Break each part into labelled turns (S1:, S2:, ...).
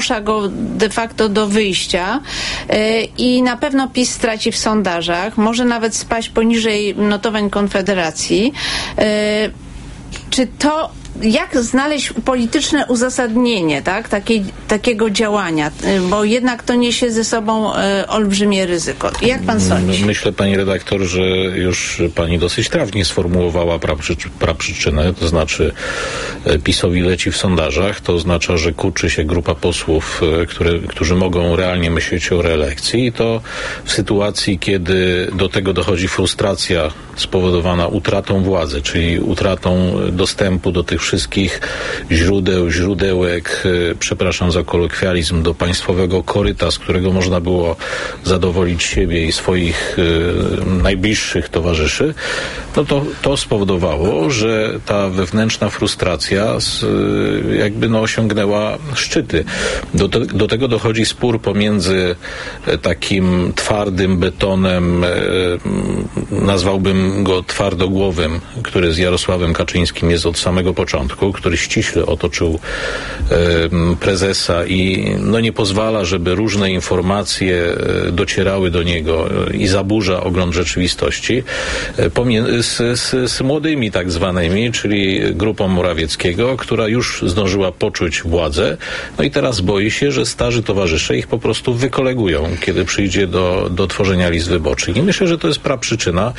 S1: zmusza go de facto do wyjścia i na pewno PiS straci w sondażach, może nawet spaść poniżej notowań Konfederacji. Jak znaleźć polityczne uzasadnienie, tak, takiego działania, bo jednak to niesie ze sobą olbrzymie ryzyko. Jak pan sądzi?
S2: Myślę, pani redaktor, że już pani dosyć trafnie sformułowała praprzyczynę, to znaczy PiS-owi leci w sondażach, to oznacza, że kurczy się grupa posłów, którzy mogą realnie myśleć o reelekcji, i to w sytuacji, kiedy do tego dochodzi frustracja spowodowana utratą władzy, czyli utratą dostępu do tych wszystkich źródełek, przepraszam za kolokwializm, do państwowego koryta, z którego można było zadowolić siebie i swoich najbliższych towarzyszy, no to spowodowało, że ta wewnętrzna frustracja osiągnęła szczyty. Do tego dochodzi spór pomiędzy takim twardym betonem, nazwałbym go twardogłowym, który z Jarosławem Kaczyńskim jest od samego początku, który ściśle otoczył prezesa i nie pozwala, żeby różne informacje docierały do niego i zaburza ogląd rzeczywistości, z młodymi tak zwanymi, czyli grupą Morawieckiego, która już zdążyła poczuć władzę, i teraz boi się, że starzy towarzysze ich po prostu wykolegują, kiedy przyjdzie do tworzenia list wyborczych. I myślę, że to jest praprzyczyna.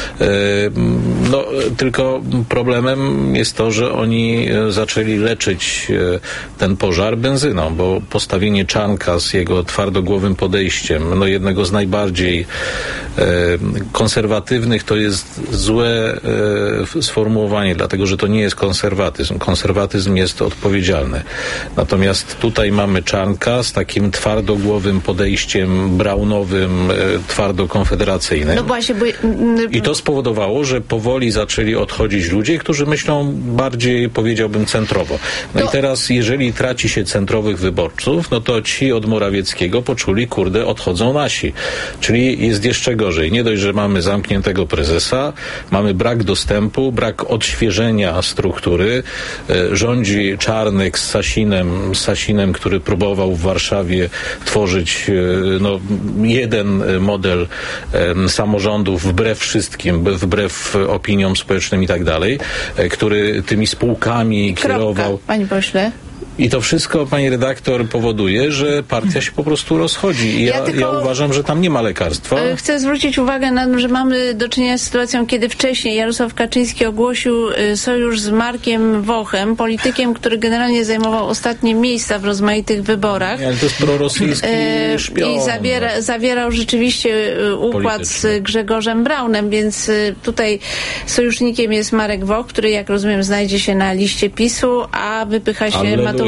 S2: Tylko problemem jest to, że oni zaczęli leczyć ten pożar benzyną, bo postawienie Czarnka z jego twardogłowym podejściem, jednego z najbardziej konserwatywnych, to jest złe sformułowanie, dlatego że to nie jest konserwatyzm. Konserwatyzm jest odpowiedzialny. Natomiast tutaj mamy Czarnka z takim twardogłowym podejściem braunowym, twardo konfederacyjnym.
S1: No właśnie,
S2: I to spowodowało, że powoli zaczęli odchodzić ludzie, którzy myślą bardziej, powiedziałbym, centrowo. I teraz, jeżeli traci się centrowych wyborców, to ci od Morawieckiego poczuli, odchodzą nasi. Czyli jest jeszcze gorzej. Nie dość, że mamy zamkniętego prezesa, mamy brak dostępu, brak odświeżenia struktury. Rządzi Czarnek z Sasinem, który próbował w Warszawie tworzyć jeden model samorządów wbrew wszystkim, wbrew opiniom społecznym i tak dalej, który tymi spółkami kierował.
S1: Panie pośle.
S2: I to wszystko, pani redaktor, powoduje, że partia się po prostu rozchodzi. I ja uważam, że tam nie ma lekarstwa.
S1: Chcę zwrócić uwagę na to, że mamy do czynienia z sytuacją, kiedy wcześniej Jarosław Kaczyński ogłosił sojusz z Markiem Wochem, politykiem, który generalnie zajmował ostatnie miejsca w rozmaitych wyborach.
S2: Ale to jest prorosyjski szpion.
S1: I zawierał rzeczywiście układ z Grzegorzem Braunem, więc tutaj sojusznikiem jest Marek Woch, który, jak rozumiem, znajdzie się na liście PiS-u, a wypycha się Mateusza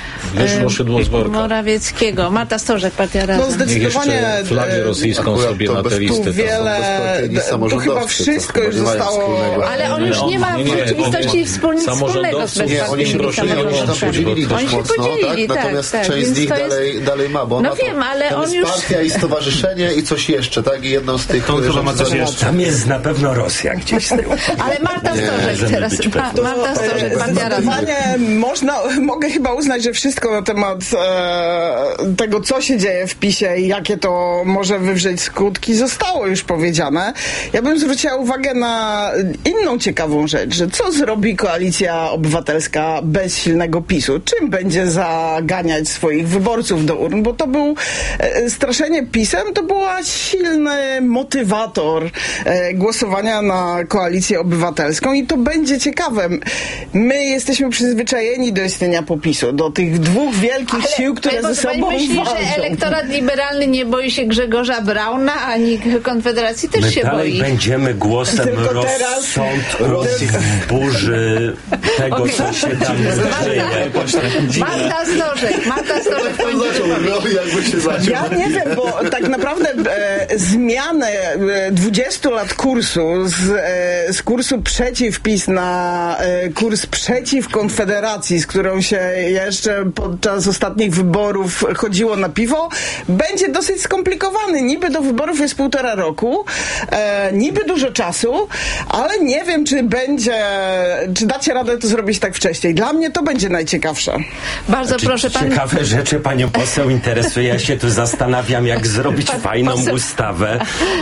S1: Morawieckiego. Marta Stożek, Partia Razem.
S3: Zdecydowanie
S2: flagę rosyjską sobie na tę listę.
S3: To chyba wszystko już zostało.
S1: Ale on już nie ma w rzeczywistości nic wspólnego z bezpartyjnymi samorządowcami. Oni się podzielili, tak.
S4: Natomiast część z nich dalej ma, bo
S1: wiem, ale on już...
S4: partia i stowarzyszenie i coś jeszcze, tak? I jedną z tych...
S5: Tam jest na pewno Rosja gdzieś z tyłu.
S1: Ale Marta Stożek teraz. Marta Stożek, Partia Razem.
S3: Mogę chyba uznać, że wszystko na temat tego, co się dzieje w PiS-ie i jakie to może wywrzeć skutki, zostało już powiedziane. Ja bym zwróciła uwagę na inną ciekawą rzecz, że co zrobi Koalicja Obywatelska bez silnego PiS-u? Czym będzie zaganiać swoich wyborców do urn? Bo to był straszenie PiS-em, to była silny motywator głosowania na Koalicję Obywatelską i to będzie ciekawe. My jesteśmy przyzwyczajeni do istnienia PiS-u, do tych dwóch wielkich sił, które ze sobą walczą.
S1: Myśli, że elektorat liberalny nie boi się Grzegorza Brauna, ani Konfederacji też
S5: my
S1: się
S5: dalej
S1: boi.
S5: będziemy głosem rozsądku w burzy tego, co się tam dzieje.
S1: Marta Stożek.
S3: Ja nie wiem, bo tak naprawdę zmianę 20 lat kursu z kursu przeciw PiS na kurs przeciw Konfederacji, z którą się jeszcze podczas ostatnich wyborów chodziło na piwo, będzie dosyć skomplikowany. Niby do wyborów jest 1,5 roku, niby dużo czasu, ale nie wiem, czy dacie radę to zrobić tak wcześniej. Dla mnie to będzie najciekawsze.
S1: Bardzo proszę pani.
S5: Ciekawe rzeczy panią poseł interesuje. Ja się tu zastanawiam, jak zrobić fajną ustawę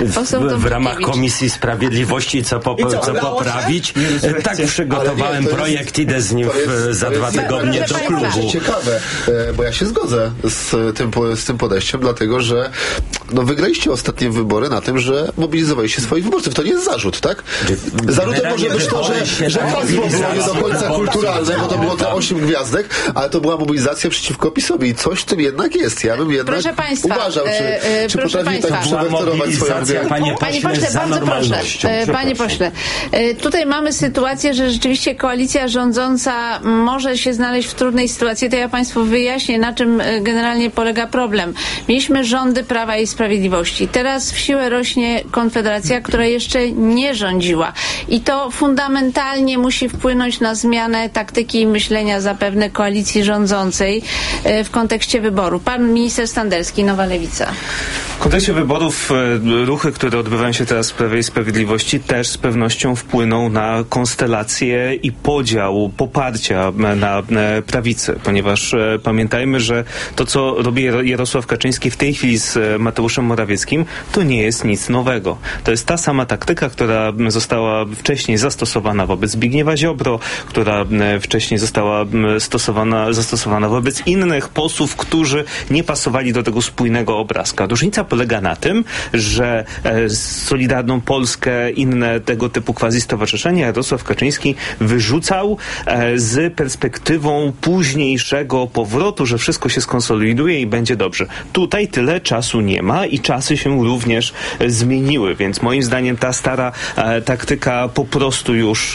S5: w ramach Komisji Sprawiedliwości, co poprawić. Tak, przygotowałem projekt, idę z nim za 2 tygodnie do klubu.
S4: To ciekawe, bo ja się zgodzę z tym podejściem, dlatego że wygraliście ostatnie wybory na tym, że mobilizowaliście swoich wyborców. To nie jest zarzut, tak? Zarzutem może być to, że hasło było nie do końca kulturalne, bo to było te 8 gwiazdek, ale to była mobilizacja przeciwko PiS-owi i coś w tym jednak jest. Ja bym jednak uważał, czy potrafi tak przewerterować swoją
S1: Panie pośle, bardzo proszę. Panie pośle, tutaj mamy sytuację, że rzeczywiście koalicja rządząca może się znaleźć w trudnej sytuacji. To ja państwu wyjaśnię, na czym generalnie polega problem. Mieliśmy rządy Prawa i Sprawiedliwości. Teraz w siłę rośnie Konfederacja, która jeszcze nie rządziła. I to fundamentalnie musi wpłynąć na zmianę taktyki myślenia zapewne koalicji rządzącej w kontekście wyboru. Pan minister Standerski, Nowa Lewica.
S6: W kontekście wyborów ruchy, które odbywają się teraz w Prawie i Sprawiedliwości, też z pewnością wpłyną na konstelację i podział poparcia na prawicy, ponieważ pamiętajmy, że to, co robi Jarosław Kaczyński w tej chwili z Mateuszem Morawieckim, to nie jest nic nowego. To jest ta sama taktyka, która została wcześniej zastosowana wobec Zbigniewa Ziobro, która wcześniej została zastosowana wobec innych posłów, którzy nie pasowali do tego spójnego obrazka. Różnica polega na tym, że Solidarną Polskę, inne tego typu quasi-stowarzyszenia Jarosław Kaczyński wyrzucał z perspektywą późniejszego powrotu, że wszystko się skonsoliduje i będzie dobrze. Tutaj tyle czasu nie ma i czasy się również zmieniły, więc moim zdaniem ta stara taktyka po prostu już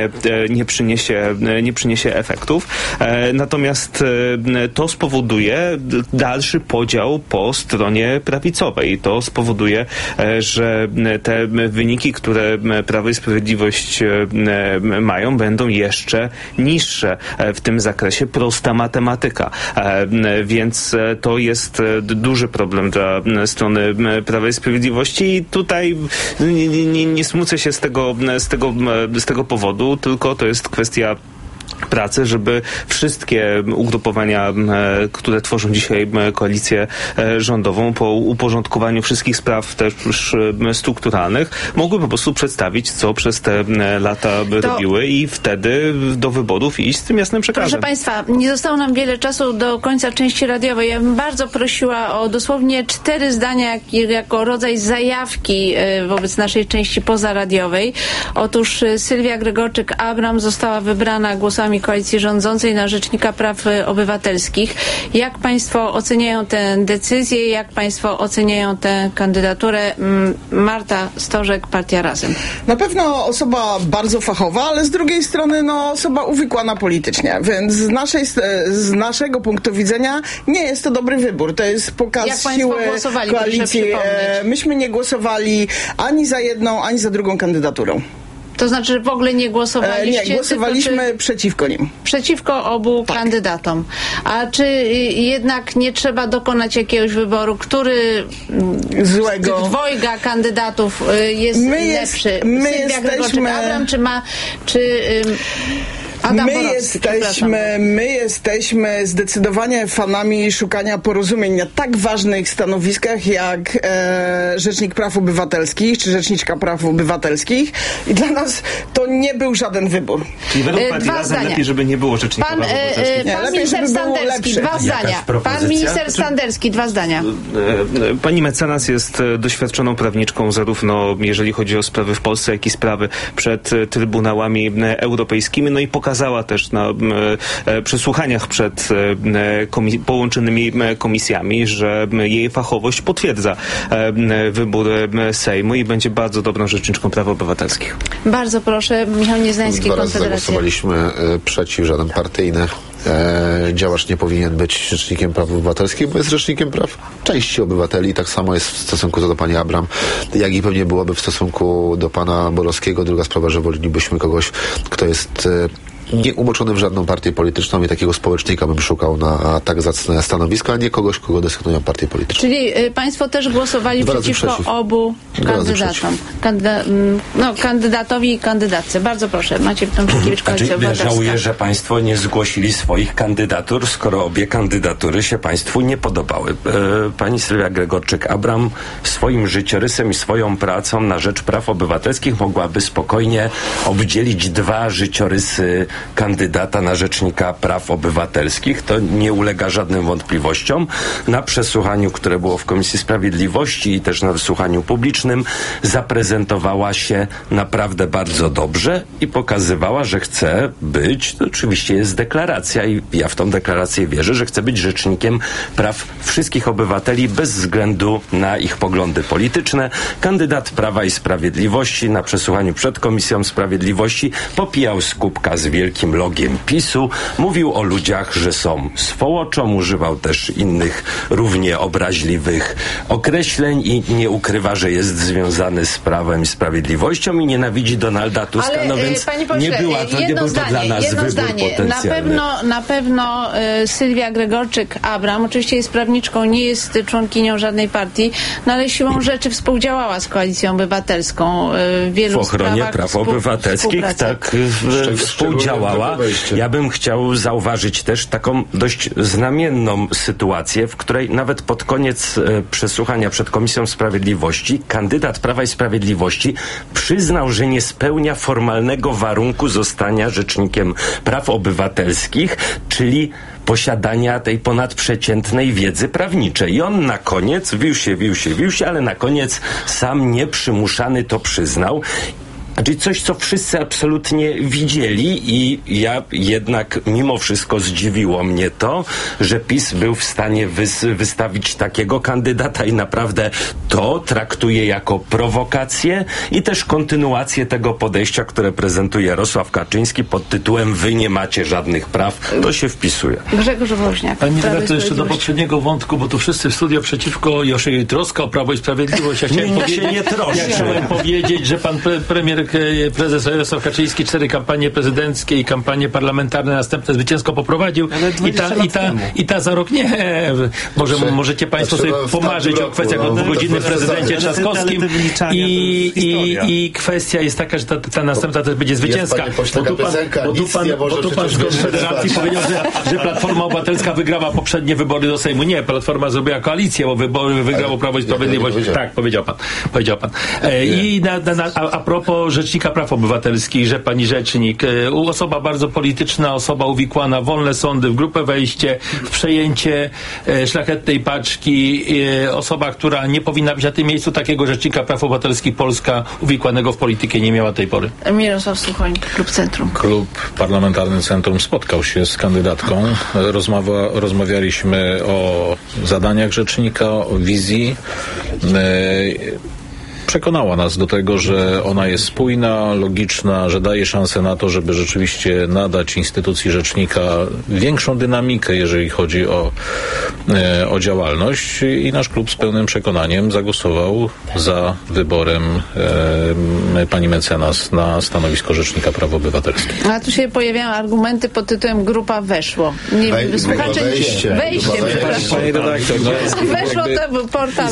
S6: nie przyniesie efektów. Natomiast to spowoduje dalszy podział po stronie prawicowej. To spowoduje, że te wyniki, które Prawo i Sprawiedliwość mają, będą jeszcze niższe w tym zakresie. Prosta matematyka. Więc to jest duży problem dla strony Prawa i Sprawiedliwości i tutaj nie smucę się z tego powodu, tylko to jest kwestia pracy, żeby wszystkie ugrupowania, które tworzą dzisiaj koalicję rządową, po uporządkowaniu wszystkich spraw też strukturalnych, mogły po prostu przedstawić, co przez te lata robiły i wtedy do wyborów iść z tym jasnym przekazem.
S1: Proszę państwa, nie zostało nam wiele czasu do końca części radiowej. Ja bym bardzo prosiła o dosłownie 4 zdania jako rodzaj zajawki wobec naszej części pozaradiowej. Otóż Sylwia Gregorczyk-Abram została wybrana głosami koalicji rządzącej na Rzecznika Praw Obywatelskich. Jak państwo oceniają tę decyzję? Jak państwo oceniają tę kandydaturę? Marta Stożek, Partia Razem.
S3: Na pewno osoba bardzo fachowa, ale z drugiej strony osoba uwikłana politycznie, więc z naszego punktu widzenia nie jest to dobry wybór. To jest pokaz siły koalicji. Myśmy nie głosowali ani za jedną, ani za drugą kandydaturą.
S1: To znaczy, że w ogóle nie głosowaliście?
S3: Nie, głosowaliśmy przeciwko nim.
S1: Przeciwko obu kandydatom. A czy jednak nie trzeba dokonać jakiegoś wyboru, który z tych dwojga kandydatów jest lepszy?
S3: Jesteśmy...
S1: Abram,
S3: My jesteśmy zdecydowanie fanami szukania porozumień na tak ważnych stanowiskach jak Rzecznik Praw Obywatelskich czy Rzeczniczka Praw Obywatelskich i dla nas to nie był żaden wybór.
S6: Czyli według Partii Razem lepiej, żeby nie było Rzecznika Praw Obywatelskich.
S1: Pan minister Standerski, 2 zdania. Pan minister Standerski, 2 zdania.
S6: Pani mecenas jest doświadczoną prawniczką, zarówno jeżeli chodzi o sprawy w Polsce, jak i sprawy przed trybunałami europejskimi, no i pokazała też na przesłuchaniach przed połączonymi komisjami, że jej fachowość potwierdza wybór Sejmu i będzie bardzo dobrą rzeczniczką praw obywatelskich.
S1: Bardzo proszę, Michał Nieznański,
S4: 2 razy
S1: Konfederacja.
S4: zagłosowaliśmy przeciw, żaden partyjny działacz nie powinien być rzecznikiem praw obywatelskich, bo jest rzecznikiem praw części obywateli. Tak samo jest w stosunku do pani Abram, jak i pewnie byłoby w stosunku do pana Borowskiego. Druga sprawa, że wolelibyśmy kogoś, kto jest nie umoczony w żadną partię polityczną i takiego społecznika bym szukał na tak zacne stanowisko, a nie kogoś, kogo desygnują partie polityczne.
S1: Czyli państwo też głosowali przeciwko obu kandydatom. Kandydatowi i kandydatce. Bardzo proszę. Maciej Tomczykiewicz, Koalicja Obywatelska.
S5: Żałuję, że państwo nie zgłosili swoich kandydatur, skoro obie kandydatury się państwu nie podobały. Pani Sylwia Gregorczyk-Abram swoim życiorysem i swoją pracą na rzecz praw obywatelskich mogłaby spokojnie obdzielić 2 życiorysy kandydata na rzecznika praw obywatelskich. To nie ulega żadnym wątpliwościom. Na przesłuchaniu, które było w Komisji Sprawiedliwości i też na wysłuchaniu publicznym, zaprezentowała się naprawdę bardzo dobrze i pokazywała, że chce być, to oczywiście jest deklaracja i ja w tą deklarację wierzę, że chce być rzecznikiem praw wszystkich obywateli bez względu na ich poglądy polityczne. Kandydat Prawa i Sprawiedliwości na przesłuchaniu przed Komisją Sprawiedliwości popijał z kubka z wielkim logiem PiS-u, mówił o ludziach, że są swołoczą, używał też innych równie obraźliwych określeń i nie ukrywa, że jest związany z Prawem i Sprawiedliwością i nienawidzi Donalda Tuska,
S1: więc
S5: nie był to dla nas wybór potencjalny.
S1: Na pewno Sylwia Gregorczyk-Abram oczywiście jest prawniczką, nie jest członkinią żadnej partii, ale siłą rzeczy współdziałała z Koalicją Obywatelską w wielu
S5: w ochronie
S1: sprawach
S5: praw obywatelskich tak współdziałała. Ja bym chciał zauważyć też taką dość znamienną sytuację, w której nawet pod koniec przesłuchania przed Komisją Sprawiedliwości kandydat Prawa i Sprawiedliwości przyznał, że nie spełnia formalnego warunku zostania rzecznikiem praw obywatelskich, czyli posiadania tej ponadprzeciętnej wiedzy prawniczej. I on na koniec wił się, ale na koniec sam nieprzymuszany to przyznał. Czyli coś, co wszyscy absolutnie widzieli i ja jednak mimo wszystko zdziwiło mnie to, że PiS był w stanie wystawić takiego kandydata i naprawdę to traktuje jako prowokację i też kontynuację tego podejścia, które prezentuje Jarosław Kaczyński pod tytułem "Wy nie macie żadnych praw". To się wpisuje.
S1: Grzegorz Woźniak.
S7: Pani redaktor, jeszcze do poprzedniego wątku, bo tu wszyscy w studio przeciwko Joszej troska o Prawo i Sprawiedliwość. Chciałem powiedzieć, że pan prezes Jarosław Kaczyński 4 kampanie prezydenckie i kampanie parlamentarne następne zwycięsko poprowadził i ta za rok nie. Możecie państwo sobie pomarzyć o kwestiach o 2 godziny w prezydencie Trzaskowskim i kwestia jest taka, że ta następna też będzie zwycięska. Bo tu pan z Konfederacji powiedział, że Platforma Obywatelska wygrała poprzednie wybory do Sejmu. Nie, Platforma zrobiła koalicję, bo wybory wygrało Prawo i Sprawiedliwość. Tak, powiedział pan. I a propos Rzecznika Praw Obywatelskich, że pani rzecznik, osoba bardzo polityczna, osoba uwikłana, wolne sądy, w grupę wejście, w przejęcie szlachetnej paczki, osoba, która nie powinna być na tym miejscu, takiego Rzecznika Praw Obywatelskich Polska uwikłanego w politykę nie miała tej pory.
S1: Mirosław Suchoń, Klub Centrum.
S2: Klub Parlamentarny Centrum spotkał się z kandydatką. Rozmawialiśmy o zadaniach rzecznika, o wizji. Przekonała nas do tego, że ona jest spójna, logiczna, że daje szansę na to, żeby rzeczywiście nadać instytucji rzecznika większą dynamikę, jeżeli chodzi o działalność i nasz klub z pełnym przekonaniem zagłosował za wyborem pani mecenas na stanowisko Rzecznika Praw Obywatelskich.
S1: A tu się pojawiają argumenty pod tytułem grupa weszło.
S4: Wejście.
S2: Pani redaktor,
S1: weszło to był portal.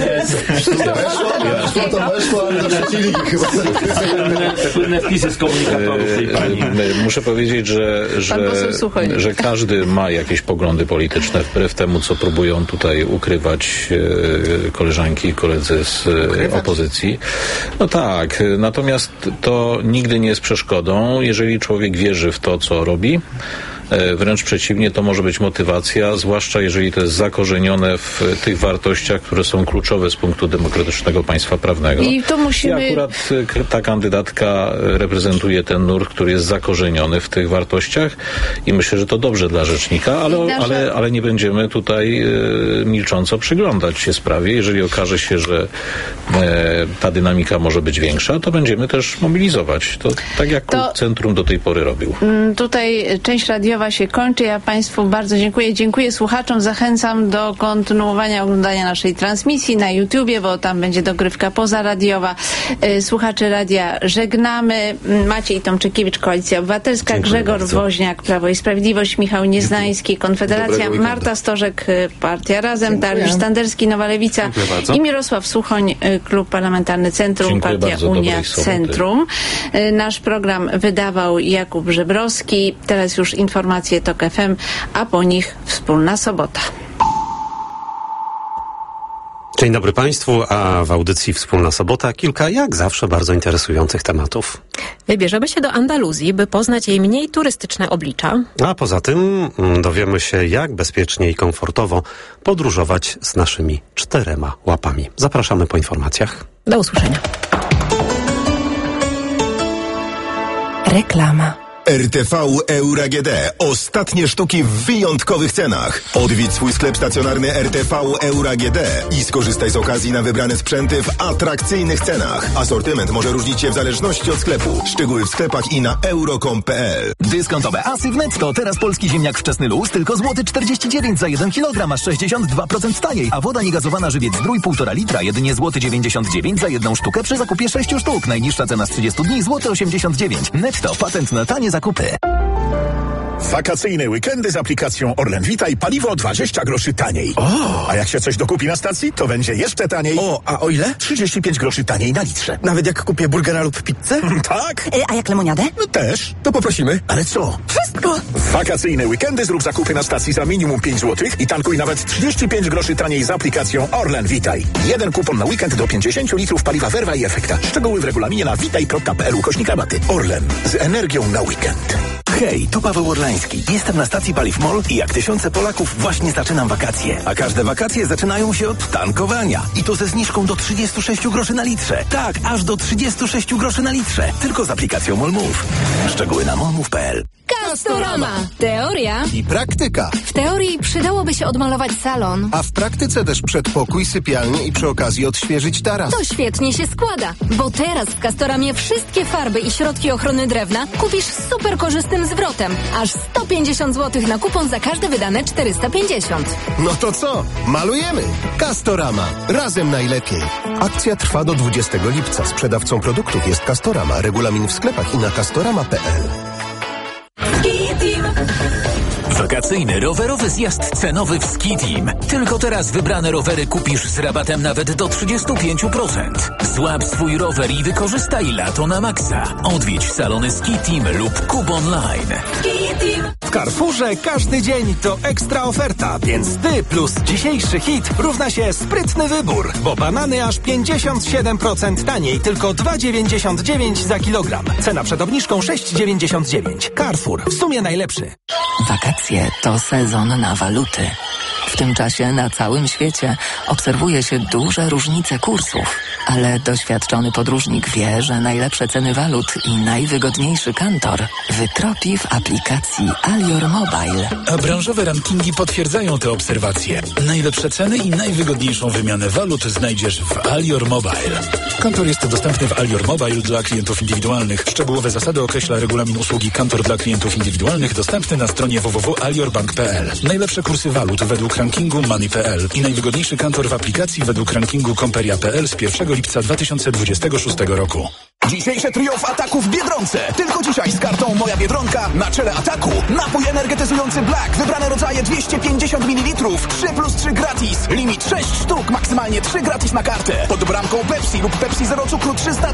S4: To weszło, ale zaczęli chyba.
S7: Słynne wpisy z komunikatorów tej pani.
S2: Muszę powiedzieć, że każdy ma jakieś poglądy polityczne, wbrew temu, co próbują tutaj ukrywać koleżanki i koledzy z opozycji. No tak, natomiast to nigdy nie jest przeszkodą, jeżeli człowiek wierzy w to, co robi. Wręcz przeciwnie, to może być motywacja, zwłaszcza jeżeli to jest zakorzenione w tych wartościach, które są kluczowe z punktu demokratycznego państwa prawnego.
S1: I
S2: akurat ta kandydatka reprezentuje ten nurt, który jest zakorzeniony w tych wartościach i myślę, że to dobrze dla rzecznika, ale nie będziemy tutaj milcząco przyglądać się sprawie. Jeżeli okaże się, że ta dynamika może być większa, to będziemy też mobilizować. To tak jak Klub Centrum do tej pory robił.
S1: Tutaj część radiowa radiowa się kończy. Ja Państwu bardzo dziękuję. Dziękuję słuchaczom. Zachęcam do kontynuowania oglądania naszej transmisji na YouTubie, bo tam będzie dogrywka pozaradiowa. Słuchacze radia żegnamy. Maciej Tomczykiewicz, Koalicja Obywatelska, dziękuję Grzegor bardzo. Woźniak, Prawo i Sprawiedliwość, Michał Nieznański, Konfederacja, Marta Stożek, Partia Razem, Dariusz Standerski, Nowa Lewica i Mirosław Suchoń, Klub Parlamentarny Centrum, dziękuję Partia bardzo, Unia Centrum. Nasz program wydawał Jakub Żebrowski. Teraz już informacje TOK FM, a po nich Wspólna Sobota.
S8: Dzień dobry Państwu, a w audycji Wspólna Sobota kilka, jak zawsze, bardzo interesujących tematów.
S9: Wybierzemy się do Andaluzji, by poznać jej mniej turystyczne oblicza.
S8: A poza tym dowiemy się, jak bezpiecznie i komfortowo podróżować z naszymi 4 łapami. Zapraszamy po informacjach.
S9: Do usłyszenia. Reklama.
S10: RTV Euro AGD. Ostatnie sztuki w wyjątkowych cenach. Odwiedź swój sklep stacjonarny RTV Euro AGD i skorzystaj z okazji na wybrane sprzęty w atrakcyjnych cenach. Asortyment może różnić się w zależności od sklepu. Szczegóły w sklepach i na euro.com.pl.
S11: Dyskontowe asy w Netto. Teraz polski ziemniak wczesny luz tylko złoty 49 za 1 kg, a 62% taniej. A woda niegazowana żywiec Zdrój 1,5 litra jedynie złoty 99 za 1 sztukę przy zakupie 6 sztuk. Najniższa cena z 30 dni złoty 89. Netto. Patent na tanie zakupy.
S12: Wakacyjne weekendy z aplikacją Orlen Vitaj, paliwo 20 groszy taniej.
S13: O!
S12: A jak się coś dokupi na stacji, to będzie jeszcze taniej.
S13: O, a o ile?
S12: 35 groszy taniej na litrze.
S13: Nawet jak kupię burgera lub pizzę?
S12: Tak.
S14: A jak lemoniadę?
S12: No też.
S13: To poprosimy.
S12: Ale co?
S14: Wszystko.
S12: W wakacyjne weekendy zrób zakupy na stacji za minimum 5 zł i tankuj nawet 35 groszy taniej z aplikacją Orlen Vitaj. 1 kupon na weekend do 50 litrów paliwa Verva i Efekta. Szczegóły w regulaminie na vitaj.pl/rabaty. Orlen. Z energią na weekend.
S11: Hej, tu Paweł Orlański. Jestem na stacji Paliw MOL i jak tysiące Polaków właśnie zaczynam wakacje. A każde wakacje zaczynają się od tankowania. I to ze zniżką do 36 groszy na litrze. Tak, aż do 36 groszy na litrze. Tylko z aplikacją MOL Move. Szczegóły na molmove.pl.
S15: Castorama. Teoria
S16: i praktyka.
S15: W teorii przydałoby się odmalować salon.
S16: A w praktyce też przedpokój, sypialnię i przy okazji odświeżyć taras.
S15: To świetnie się składa, bo teraz w Castoramie wszystkie farby i środki ochrony drewna kupisz z super korzystnym zwrotem. Aż 150 zł na kupon za każde wydane 450.
S16: No to co? Malujemy! Castorama. Razem najlepiej. Akcja trwa do 20 lipca. Sprzedawcą produktów jest Castorama. Regulamin w sklepach i na castorama.pl.
S17: Wakacyjny rowerowy zjazd cenowy w Ski Team. Tylko teraz wybrane rowery kupisz z rabatem nawet do 35%. Złap swój rower i wykorzystaj lato na maksa. Odwiedź salony Ski Team lub kup online.
S18: W Carrefourze każdy dzień to ekstra oferta, więc ty plus dzisiejszy hit równa się sprytny wybór, bo banany aż 57% taniej, tylko 2,99 za kilogram. Cena przed obniżką 6,99. Carrefour, w sumie najlepszy.
S19: Wakacje to sezon na waluty. W tym czasie na całym świecie obserwuje się duże różnice kursów, ale doświadczony podróżnik wie, że najlepsze ceny walut i najwygodniejszy kantor wytropi w aplikacji Alior Mobile.
S17: A branżowe rankingi potwierdzają te obserwacje. Najlepsze ceny i najwygodniejszą wymianę walut znajdziesz w Alior Mobile. Kantor jest dostępny w Alior Mobile dla klientów indywidualnych. Szczegółowe zasady określa regulamin usługi Kantor dla klientów indywidualnych dostępny na stronie www.aliorbank.pl. Najlepsze kursy walut według rankingu Money.pl i najwygodniejszy kantor w aplikacji według rankingu Komperia.pl z 1 lipca 2026 roku.
S11: Dzisiejsze trio w ataku w Biedronce. Tylko dzisiaj z kartą Moja Biedronka na czele ataku. Napój energetyzujący Black. Wybrane rodzaje 250 ml. 3+3 gratis. Limit 6 sztuk. Maksymalnie 3 gratis na kartę. Pod bramką Pepsi lub Pepsi Zero Cukru 300